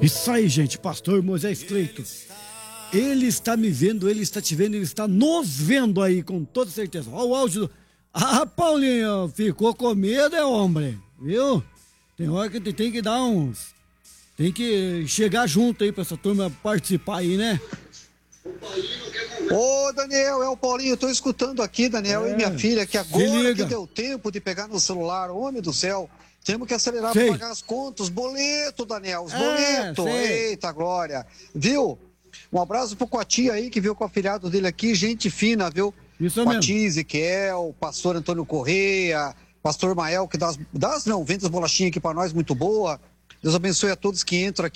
Isso aí, gente, pastor Moisés Cleito. Ele está me vendo, ele está te vendo, ele está nos vendo aí, com toda certeza. Olha o áudio do... Ah, Paulinho, ficou com medo, homem, viu? Tem hora que tem que dar uns... Tem que chegar junto aí pra essa turma participar aí, né? Ô, Daniel, é o Paulinho, tô escutando aqui, Daniel, e minha filha, que agora que deu tempo de pegar no celular, homem do céu, temos que acelerar para pagar as contas, boleto, Daniel, os boletos, eita glória, viu? Um abraço pro Coatia aí, que veio com o afilhado dele aqui, gente fina, viu? Isso mesmo. Coatia, Ezequiel, pastor Antônio Correia, pastor Mael, que vende as bolachinhas aqui pra nós, muito boa. Deus abençoe a todos que entram aqui.